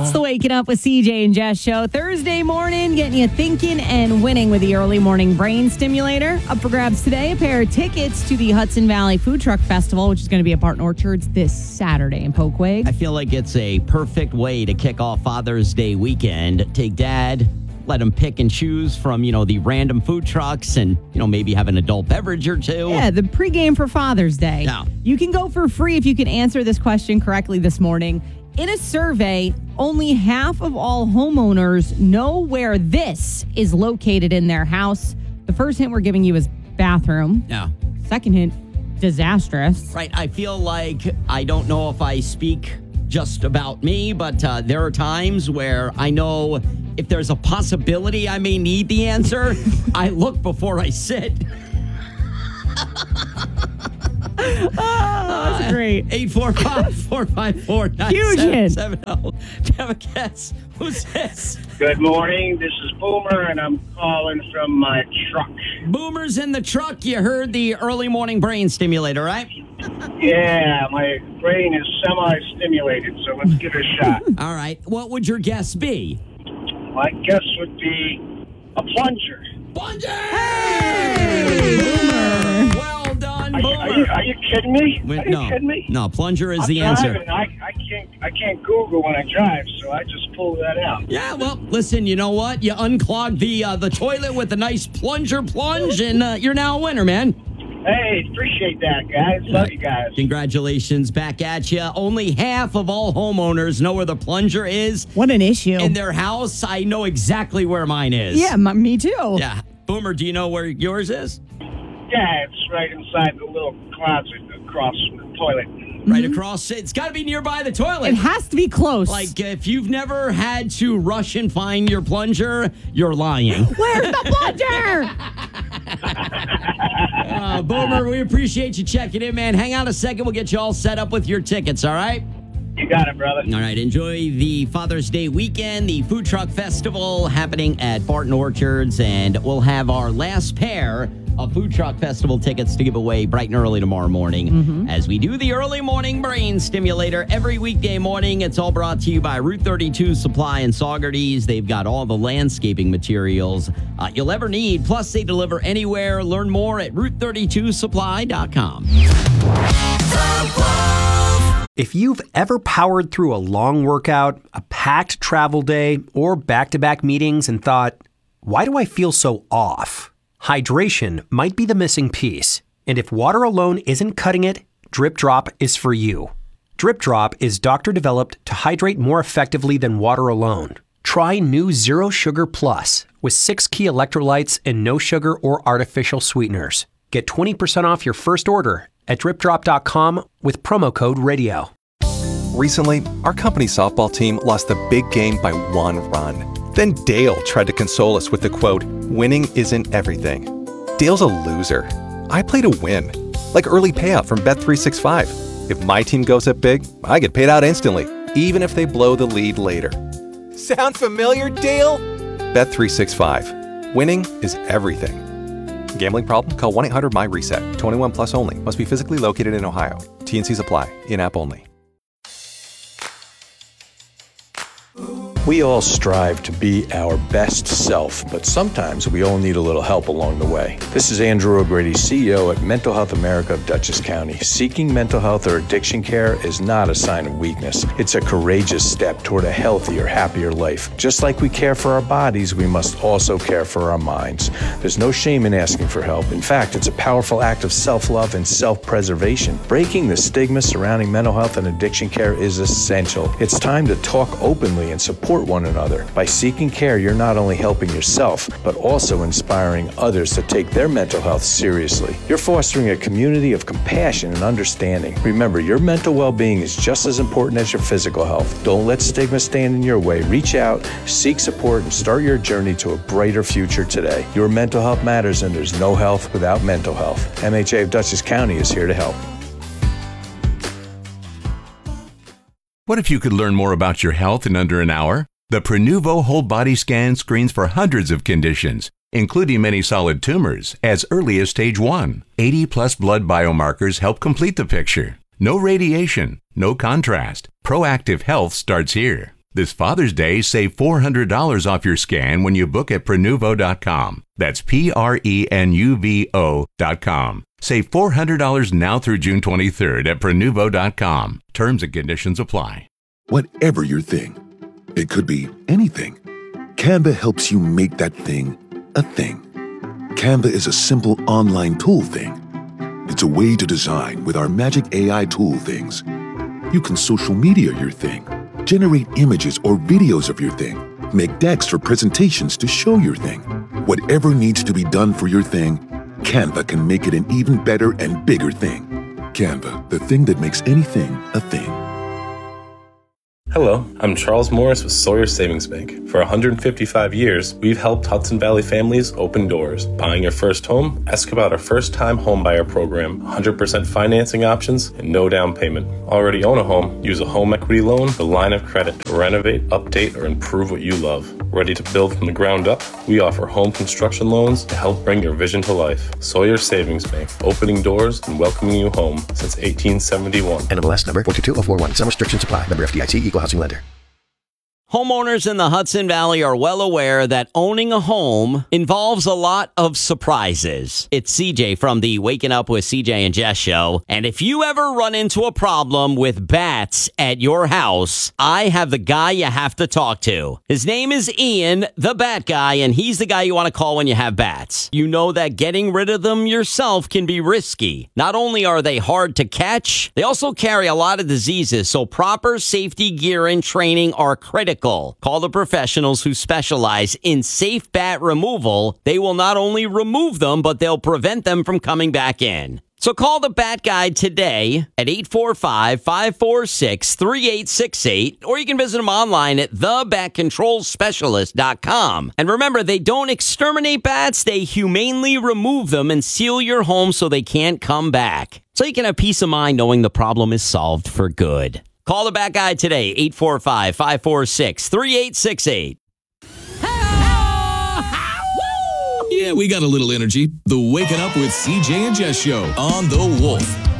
It's the Waking Up with CJ and Jess show. Thursday morning, getting you thinking and winning with the early morning brain stimulator. Up for grabs today, a pair of tickets to the Hudson Valley Food Truck Festival, which is going to be at Barton Orchards this Saturday in Poquay. I feel like it's a perfect way to kick off Father's Day weekend. Take dad, let him pick and choose from, the random food trucks and, maybe have an adult beverage or two. Yeah, the pregame for Father's Day. Yeah. You can go for free if you can answer this question correctly this morning. In a survey, only half of all homeowners know where this is located in their house. The first hint we're giving you is bathroom. Yeah. Second hint, disastrous. Right. I feel like I don't know if I speak just about me, but there are times where I know if there's a possibility I may need the answer, I look before I sit. That's great. 845-454-9770. Huge hint. Do you have a guess? Who's this? Good morning. This is Boomer, and I'm calling from my truck. Boomer's in the truck. You heard the early morning brain stimulator, right? Yeah, my brain is semi-stimulated, so let's give it a shot. All right. What would your guess be? My guess would be a plunger. Plunger! Hey! Boomer. Well done, Are Boomer. you kidding me? Wait, Are you kidding me? No, plunger is I'm the answer. driving. I can't Google when I drive, so I just pulled that out. Yeah, well, listen, you know what? You unclogged the toilet with a nice plunger plunge, and you're now a winner, man. Hey, appreciate that, guys. Love you guys. Congratulations, back at you. Only half of all homeowners know where the plunger is What an issue. in their house. I know exactly where mine is. Yeah, me too. Yeah. Boomer, do you know where yours is? Yeah, it's right inside the little closet across from the toilet. Right across. It's got to be nearby the toilet. It has to be close. Like, if you've never had to rush and find your plunger, you're lying. Where's the plunger? Boomer, we appreciate you checking in, man. Hang on a second. We'll get you all set up with your tickets, all right? You got it, brother. All right. Enjoy the Father's Day weekend, the Food Truck Festival happening at Barton Orchards, and we'll have our last pair of Food Truck Festival tickets to give away bright and early tomorrow morning as we do the early morning brain stimulator every weekday morning. It's all brought to you by Route 32 Supply and Saugerties. They've got all the landscaping materials you'll ever need. Plus, they deliver anywhere. Learn more at Route32Supply.com. If you've ever powered through a long workout, a packed travel day, or back-to-back meetings and thought, why do I feel so off? Hydration might be the missing piece. And if water alone isn't cutting it, Drip Drop is for you. Drip Drop is doctor-developed to hydrate more effectively than water alone. Try new Zero Sugar Plus with 6 key electrolytes and no sugar or artificial sweeteners. Get 20% off your first order at dripdrop.com with promo code RADIO. Recently, our company softball team lost the big game by 1 run. Then Dale tried to console us with the quote, "Winning isn't everything." Dale's a loser. I play to win, like early payout from Bet365. If my team goes up big, I get paid out instantly, even if they blow the lead later. Sound familiar, Dale? Bet365. Winning is everything. Gambling problem? Call 1-800-MY-RESET. 21 plus only. Must be physically located in Ohio. T&Cs apply. In-app only. We all strive to be our best self, but sometimes we all need a little help along the way. This is Andrew O'Grady, CEO at Mental Health America of Dutchess County. Seeking mental health or addiction care is not a sign of weakness. It's a courageous step toward a healthier, happier life. Just like we care for our bodies, we must also care for our minds. There's no shame in asking for help. In fact, it's a powerful act of self-love and self-preservation. Breaking the stigma surrounding mental health and addiction care is essential. It's time to talk openly and support one another. By seeking care, you're not only helping yourself, but also inspiring others to take their mental health seriously. You're fostering a community of compassion and understanding. Remember, your mental well-being is just as important as your physical health. Don't let stigma stand in your way. Reach out, seek support, and start your journey to a brighter future today. Your mental health matters, and there's no health without mental health. MHA of Dutchess County is here to help. What if you could learn more about your health in under an hour? The Prenuvo Whole Body Scan screens for hundreds of conditions, including many solid tumors, as early as stage 1. 80-plus blood biomarkers help complete the picture. No radiation, no contrast. Proactive health starts here. This Father's Day, save $400 off your scan when you book at Prenuvo.com. That's Prenuvo.com. Save $400 now through June 23rd at Prenuvo.com. Terms and conditions apply. Whatever your thing, it could be anything. Canva helps you make that thing a thing. Canva is a simple online tool thing. It's a way to design with our magic AI tool things. You can social media your thing, generate images or videos of your thing, make decks or presentations to show your thing. Whatever needs to be done for your thing, Canva can make it an even better and bigger thing. Canva, the thing that makes anything a thing. Hello, I'm Charles Morris with Sawyer Savings Bank. For 155 years, we've helped Hudson Valley families open doors. Buying your first home? Ask about our first-time homebuyer program, 100% financing options, and no down payment. Already own a home? Use a home equity loan, the line of credit to renovate, update, or improve what you love. Ready to build from the ground up? We offer home construction loans to help bring your vision to life. Sawyer Savings Bank, opening doors and welcoming you home since 1871. NMLS number 422-041. Some restrictions apply. Member FDIC, Equal Housing Lender. Homeowners in the Hudson Valley are well aware that owning a home involves a lot of surprises. It's CJ from the Waking Up with CJ and Jess show. And if you ever run into a problem with bats at your house, I have the guy you have to talk to. His name is Ian, the bat guy, and he's the guy you want to call when you have bats. You know that getting rid of them yourself can be risky. Not only are they hard to catch, they also carry a lot of diseases, so proper safety gear and training are critical. Call the professionals who specialize in safe bat removal. They will not only remove them, but they'll prevent them from coming back in. So call the Bat Guy today at 845-546-3868, or you can visit them online at thebatcontrolspecialist.com. And remember, they don't exterminate bats, they humanely remove them and seal your home so they can't come back. So you can have peace of mind knowing the problem is solved for good. Call the Bat Guy today, 845-546-3868. Yeah, we got a little energy. The Waking Up with CJ and Jess show on The Wolf.